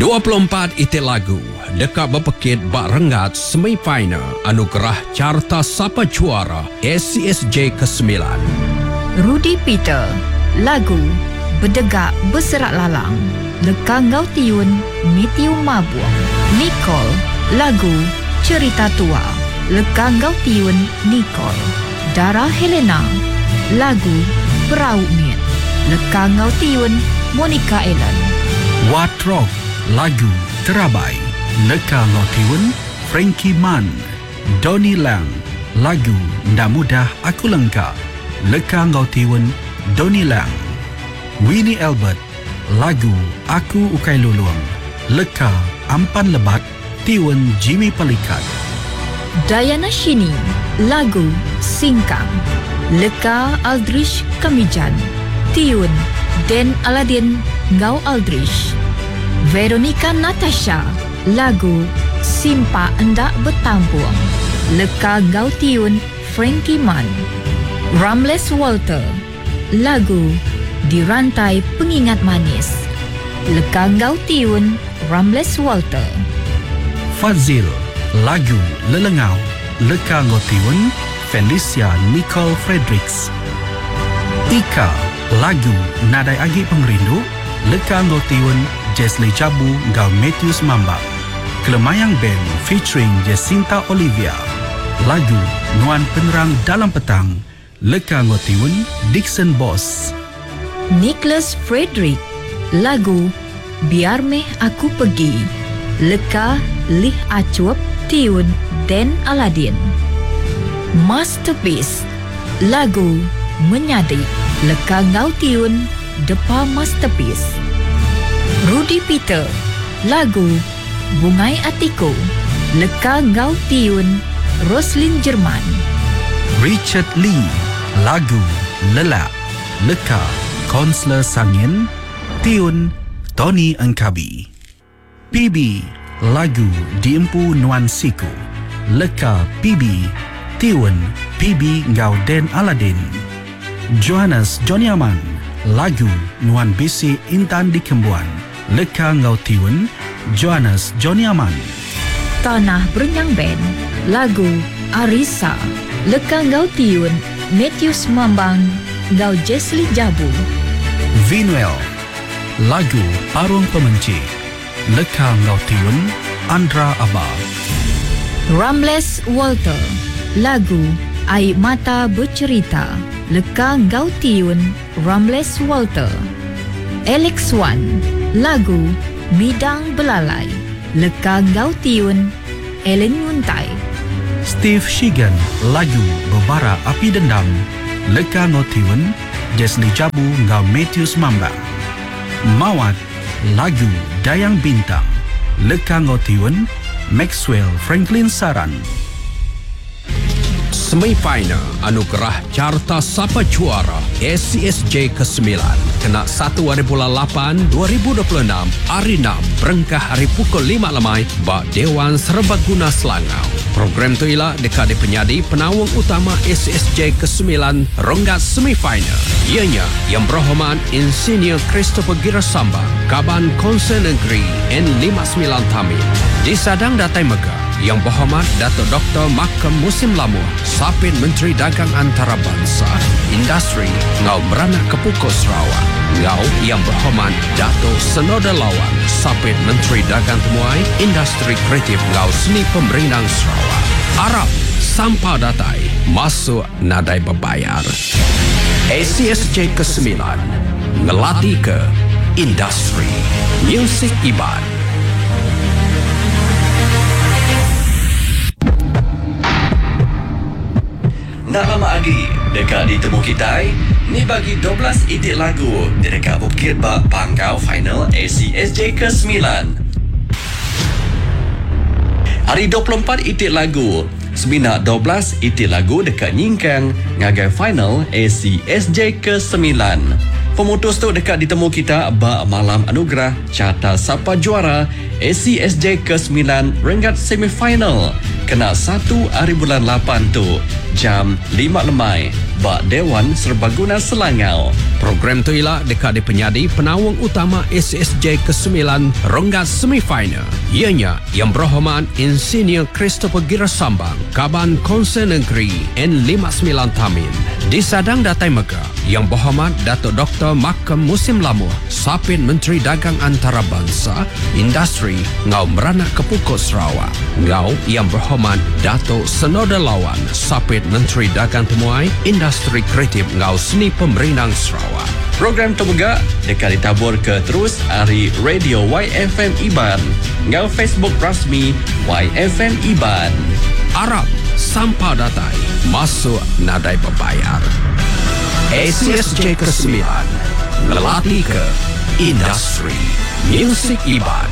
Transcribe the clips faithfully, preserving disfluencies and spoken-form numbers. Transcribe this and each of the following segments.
dua puluh empat itik lagu dekat berpekit bak rengat semifinal anugerah carta sapa juara S C S J kesembilan. Rudy Peter, lagu Berdegak Berserak Lalang, leka ngau tiun Matthew Mabuang. Nicole, lagu Cerita Tua, leka ngau tiun Nicole. Dara Helena, lagu Perahu Miet, leka ngau tiun Monica Ellen. Watrok, lagu Terabai, leka ngau tiun Frankie Man. Donnie Lang, lagu Ndak Mudah Aku Lengkap, leka ngau tiun Donnie Lang. Winnie Albert, lagu Aku Ukai Luluang, leka Ampan Lebat tiun Jimmy Pelikat. Diana Shini, lagu Singkang, leka Aldrich Kamijan, tiun Dan Aladin Ngau Aldrich. Veronica Natasha, lagu Simpa Endak Bertampuang, leka Ngau tiun Frankie Man. Ramles Walter, lagu Dirantai Pengingat Manis, leka Ngau tiun Ramles Walter. Fazil, lagu Lelengau, leka ngau tiun Felicia Nicole Fredericks. Ika, lagu Nadai Agi Pengerindu, leka ngau tiun Jessley Jabu ngau Matthews Mambak. Kelemayang Band featuring Jacinta Olivia, lagu Nuan Penerang Dalam Petang, leka ngau tiun Dixon Boss. Nicholas Frederick, lagu Biar Meh Aku Pergi, leka Lih Acuap tiun Dan Aladin. Masterpiece, lagu Menyadik, leka ngau tiun Depa Masterpiece. Rudy Peter, lagu Bungai Atiku, leka ngau tiun Roslyn Jerman. Richard Lee, lagu Lelak, leka Konsler Sangin, tiun Tony Engkabi. P B, lagu Diempu Nuan Siku, leka P B, tiun P B ngau Dan Aladin. Johannes Joniaman, lagu Nuan Bisi Intan di Kembuan, leka ngau tiun Johannes Joniaman. Tanah Berenyang Band, lagu Arisa, leka ngau tiun Matthews Mambang ngau Jessley Jabu. Vinuel, lagu Parung Pemenci, leka ngau tiun Andra Abah. Ramles Walter, lagu Air Mata Bercerita, leka ngau tiun Ramles Walter. Alex Wan, lagu Midang Belalai, leka ngau tiun Ellen Yuntai. Steve Shigan, lagu Berbara Api Dendam, leka ngau tiun Jessley Jabu ngau Matthews Mambang. Mawat, lagu Dayang Bintang, leka ngau tiun Maxwell Franklin Saran. Semifinal anugerah carta sapa juara S C S J kesembilan kena satu hari bulan lapan dua ribu dua puluh enam hari enam berengkah hari pukul lima lemai bak Dewan Serbaguna Selangau. Program tu ialah dekat di penyadi penawang utama S C S J kesembilan ronggat semifinal. Ianya yang berhormat Insinyur Christopher Girasamba, Kaban Konsel Negeri N lima puluh sembilan Tamil. Disadang Datai Megah yang berhormat Datuk Doktor Makam Musim Lamuh, Sapit Menteri Dagang Antarabangsa, Industri Ngau Beranak Kepukul Sarawak. Ngau yang berhormat Datuk Senoda Lawan, Sapit Menteri Dagang Temuai, Industri Kreatif Ngau Seni Pemerintahan Sarawak. Arab Sampah Datai masuk nadai berbayar. S C S J kesembilan ngelatih ke industri muzik Iban. Nak lama lagi dekat ditemu kita ni bagi dua belas itik lagu di dekat Bukit Bak Pangkau final S C S J kesembilan. Hari dua puluh empat itik lagu Semina dua belas itik lagu dekat Nyingkang ngagai final S C S J kesembilan. Pemutus tu dekat ditemu kita bak malam anugerah carta sapa juara S C S J kesembilan renggat semifinal kena satu hari bulan lapan tu jam lima lemai Bak Dewan Serbaguna Selangau. Program tu ialah dekat di penyadi penawang utama A C S J kesembilan rongga semifinal. Ianya Yang Berhormat Insinyur Christopher Girasambang, Kaban Konsen Negeri N lima puluh sembilan Tamin. Di Sadang Datai Megah, Yang Berhormat Datuk Doktor Makam Musim Lamuh, Sapit Menteri Dagang Antarabangsa, Industri Ngau Meranak Kepukut Sarawak. Ngau Yang Berhormat Datuk Senoda Lawan, Sapit Menteri Dagang Temuai, Industri Kreatif Ngau Seni Pemerintah Sarawak. Program Tebegak dekat ditabur ke terus hari Radio Y F M Iban. Ngau Facebook rasmi Y F M Iban. Arab Sampah Datai masuk nadai berbayar. A C S J kesembilan melatih ke industri muzik Iban.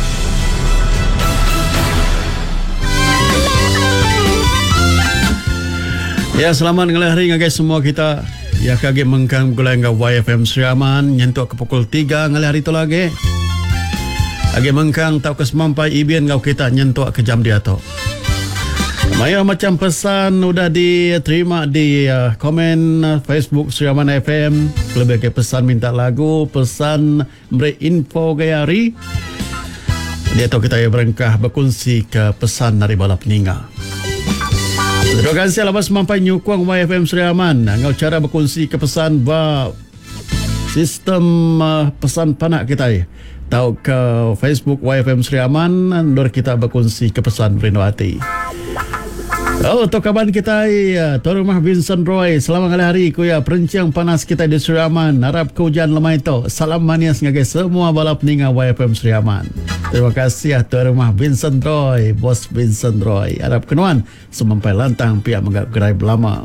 Ya, selamat ngalih hari ngagai semua kita. Ya kage mengkang gulai ngau Y F M Seriaman nyentuk ke pukul tiga ngalih hari tu lagi. Age mengkang tau kesemampai ibian ngau kita nyentuk ke jam dia tu. Maya macam pesan udah diterima di uh, komen uh, Facebook Seriaman F M. Lebih ke pesan minta lagu, pesan beri info gaya hari. Dia tahu kita ya berengkah berkongsi ke pesan dari balap ninga. Terima kasih lepas sampai nyukung Y F M Seriaman. Ngau cara berkongsi ke pesan ba sistem uh, pesan panak kita ya. Tahu ke Facebook Y F M Seriaman, dor kita berkongsi ke pesan rindu hati. Oh, untuk kawan kita ya, Tuan Rumah Vincent Roy. Selamat hari ku ya, perencang panas kita di Seriaman. Harap ke hujan lemah itu. Salam manis ngagai semua balap ninga Y F M Seriaman. Terima kasih ya Tuan Rumah Vincent Roy, Bos Vincent Roy. Harap kenuan semampai lantang pihak menggap gerai belama.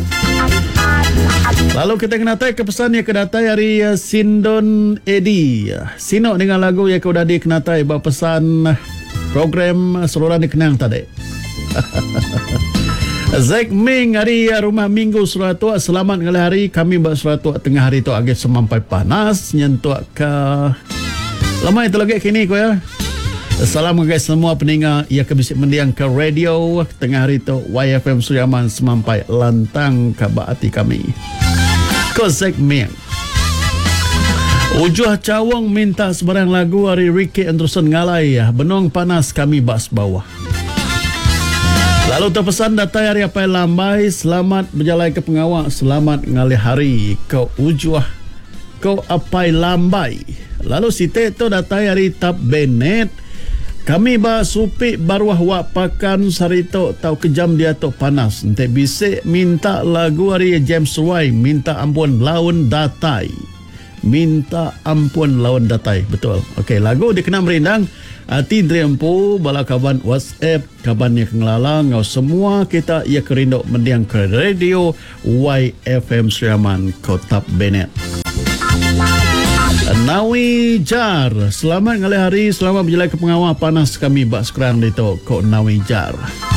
Lalu kita kena tay ke pesan yang kedatai hari uh, Sindon Edi. Sino dengan lagu yang kau dah dikenatai bawa pesan program seluruh dikenang tadi. Zack Ming hari rumah minggu Suratua. Selamat ngalih hari kami buat Suratua tengah hari tu agak semampai panas nyentuak ke lama itu lagi kini ko ya. Salam guys semua peninga ia kebisik mendiang ke radio tengah hari tu Y F M Seriaman semampai lantang ke baati kami. Ko Zack Ming. Ujuh Cawang minta sebarang lagu hari Ricky Anderson ngalai ya. Benong panas kami bas bawah. Lalu terpesan datai hari apa lambai. Selamat berjalan ke pengawal. Selamat ngalih hari kau ujuah kau apa lambai. Lalu site tu datai hari tap benet. Kami ba supi baruah wak pakan sarito tau kejam dia tu panas. Ente bisik minta lagu hari James Roy. Minta ampun lawan datai. Minta ampun lawan datai. Betul. Okey, lagu dikenal merindang. Hati drempu bala kawan WhatsApp kawan yang kengelala ngau semua kita ia kerindok mendiang ke radio Y F M Seriaman Kotap Benet. Nawi Jar, selamat ngalih hari, selamat berjalan ke pengawal panas kami bak sekarang dito ko Nawi Jar.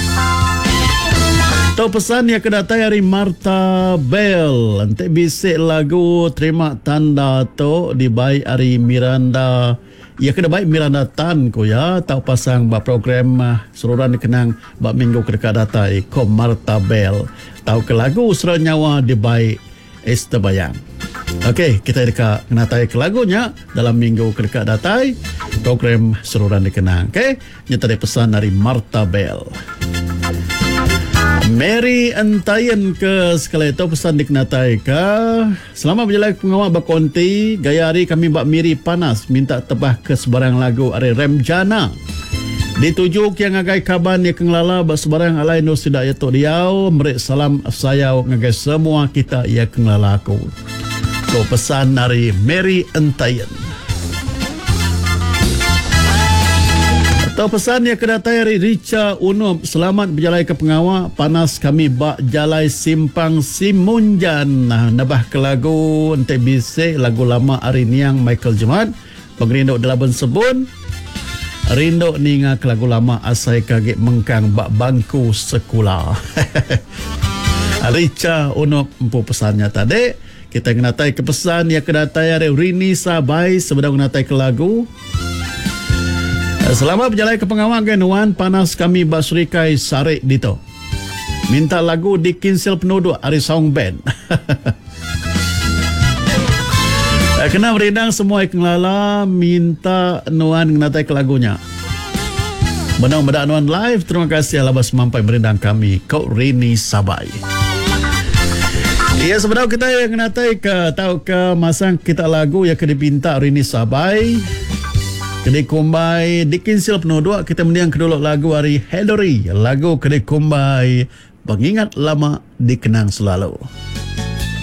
Tau pesan yang kedatai hari Martha Bell. Nanti bisik lagu terima tanda tu dibaik hari Miranda. Ya kena baik Miranda Tan ko ya. Tau pasang ba program uh, seluruhan dikenang ba minggu kedekat datai ko Martha Bell. Tau ke lagu Serah Nyawa dibaik Esther Bayang. Okey, kita dekat kenatai ke lagunya dalam minggu kedekat datai program seluruhan dikenang. Okey, nyata ada pesan dari Martha Bell. Mary Entayan ke sekali itu pesan dikenatai ke selamat berjalan pengawal berkonti gaya hari kami bak miri panas minta tebah ke sebarang lagu are Remjana ditujuk yang ngagai kaban yang kengelala bak sebarang alai no sidak ya tok diau merik salam sayau ngagai semua kita ia kengelala aku ko pesan dari Mary Entayan. Atau pesan yang kedatai dari Richa Unum. Selamat berjalan ke pengawal. Panas kami bak jalai simpang Simunjan. Nah, nabah ke lagu ente bisik lagu lama hari niang Michael Jemat. Pengerindok Delaban Sebun. Rindok ninga ke lagu lama asai kaget mengkang bak bangku sekolah. Richa Unum empu pesannya tadi. Kita kenatai ke pesan yang kedatai dari Rini Sabai. Sebelum kenatai ke lagu. Selamat berjalan ke pengawal genuan panas kami basurikai sarik dito. minta lagu di Kinsel Penuduk Ari Sound Band. Kena merindang semua ikan lala minta nuan ngenatai ke lagunya. Benang bedak nuan live. Terima kasih alabas mampai merindang kami. Kau Rini Sabai. Ya, sebenarnya kita yang ngenatai ke tahu ke masang kita lagu yang kena pinta Rini Sabai. Kena kumbai di Kinsel Penuduk. Kita mendiang kedua lagu hari Hillary. Lagu kena kumbai Pengingat Lama Dikenang Selalu.